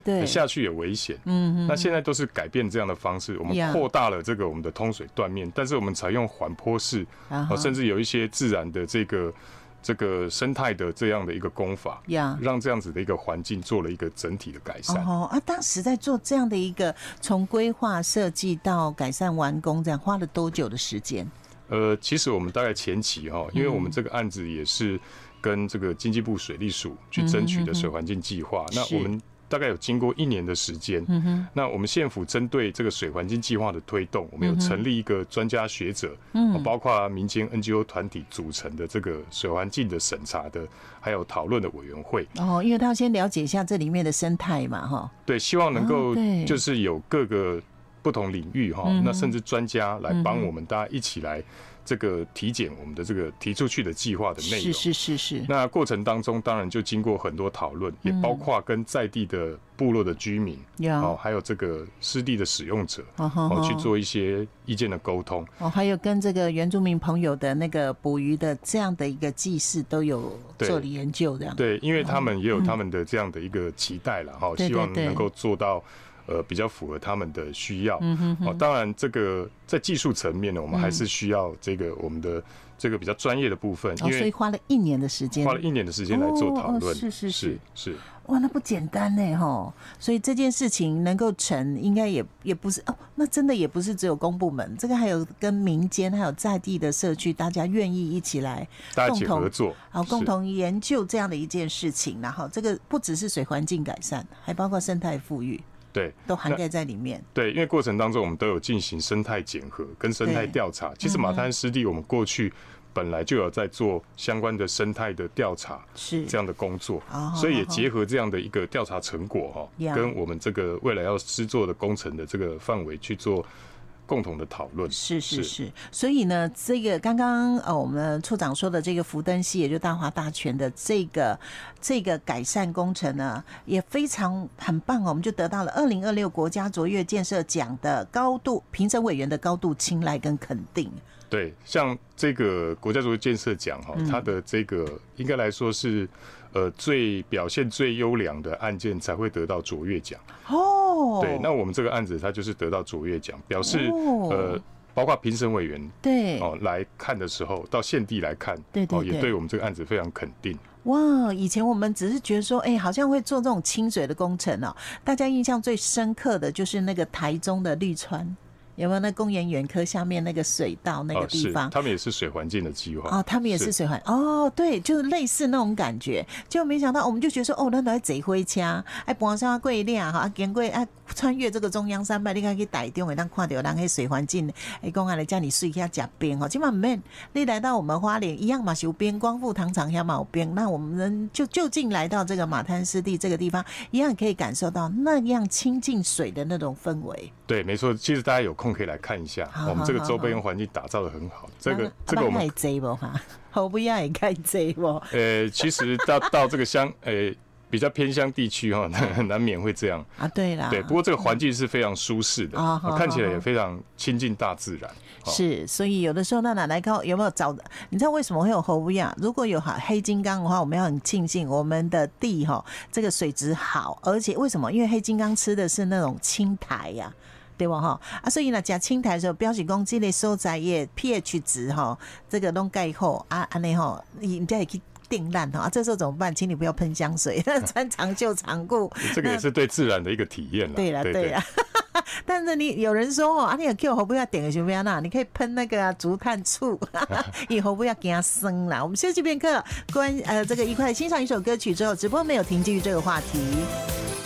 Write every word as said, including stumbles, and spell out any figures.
对，下去也危险。嗯，那现在都是改变这样的方式，我们扩大了这个我们的通水断面，但是我们采用缓坡式，啊，甚至有一些自然的这个这个生态的这样的一个工法，让这样子的一个环境做了一个整体的改善。 哦啊，当时在做这样的一个从规划设计到改善完工，这样花了多久的时间？ 呃，其实我们大概前期哈，因为我们这个案子也是跟这个经济部水利署去争取的水环境计划，嗯，那我们大概有经过一年的时间，嗯，那我们县府针对这个水环境计划的推动，我们有成立一个专家学者，嗯，包括民间 N G O 团体组成的这个水环境的审查的，还有讨论的委员会。 哦，因为他要先了解一下这里面的生态嘛，哈。 对，希望能够就是有各个不同领域哈，嗯，那甚至专家来帮我们大家一起来这个体检我们的这个提出去的计划的内容。 是是是是。 那过程当中当然就经过很多讨论，嗯，也包括跟在地的部落的居民，哦，还有这个湿地的使用者，哦，哦去做一些意见的沟通。 哦，还有跟这个原住民朋友的那个捕鱼的这样的一个技术都有做了研究，这样。 对，因为他们也有他们的这样的一个期待啦，哈，嗯，希望能够做到。呃，比较符合他们的需要。嗯哼哼，哦，当然，这个在技术层面呢，我们还是需要这个我们的这个比较专业的部分， 因为所以花了一年的时间， 花了一年的时间来做讨论。 哦，是是是是。 哇，那不简单呢，哈！所以这件事情能够成，应该也也不是哦，那真的也不是只有公部门，这个还有跟民间还有在地的社区，大家愿意一起来， 大家一起合作， 好，共同研究这样的一件事情，然后这个不只是水环境改善，还包括生态富裕。 对， 都涵盖在里面。 对，因为过程当中我们都有进行生态检核跟生态调查。其实马滩湿地我们过去本来就有在做相关的生态的调查，是这样的工作，所以也结合这样的一个调查成果哈，跟我们这个未来要施作的工程的这个范围去做共同的讨论。 是是是，所以呢，这个刚刚呃我们处长说的这个福登溪，也就大华大泉的这个这个改善工程呢，也非常很棒哦，我们就得到了二零二六国家卓越建设奖的高度评审委员的高度青睐跟肯定。 对，像这个国家卓越建设奖哈，它的这个应该来说是呃最表现最优良的案件才会得到卓越奖哦。对，那我们这个案子它就是得到卓越奖，表示、哦、呃包括评审委员对哦来看的时候，到现地来看，对对对，哦也对我们这个案子非常肯定。 哇，以前我们只是觉得说，哎、欸，好像会做这种清水的工程哦。大家印象最深刻的就是那个台中的绿川。有没有那工研园科下面那个水道那个地方？ 哦、他们也是水环境的计划哦，他们也是水环哦，对，就是类似那种感觉。就没想到，我们就觉得说，哦，那都在坐火车，哎，搬上过俩哈，经过哎穿越这个中央山脉，你看去台中，会当看到人迄水环境，哎，讲啊来叫你睡下吃冰哈，基本上免。你来到我们花莲一样嘛，有冰，光复糖厂下嘛有冰，那我们就就近来到这个马滩湿地这个地方，一样可以感受到那样亲近水的那种氛围。 对，没错，其实大家有空可以来看一下，好好好好我们这个周边环境打造的很好。这个这个我们可以坐不哈？后不要也可以坐不？ 呃，其实到到这个乡，呃，比较偏乡地区哈，难免会这样啊。对啦， 对，不过这个环境是非常舒适的，嗯、看起来也非常亲近大自然。 是，所以有的时候那哪来看有没有找？你知道为什么会有猴不亚？如果有好黑金刚的话，我们要很庆幸我们的地哈，这个水质好，而且为什么？因为黑金刚吃的是那种青苔呀、啊。对吧哈啊，所以呢，加青苔的时候，表示讲这类所在的 pH 值哈，这个都盖好啊，安尼哈，你再去定烂哈啊，这时候怎么办？请你不要喷香水，穿长袖长裤。 这个也是对自然的一个体验了。 对了，对了。但是你有人说哦，啊，你有叫猴不要点个什么样那？你可以喷那个、啊、竹炭醋，以后不要给它生啦。我们休息片刻，关呃这个一块欣赏一首歌曲之后，直播没有停，继续这个话题。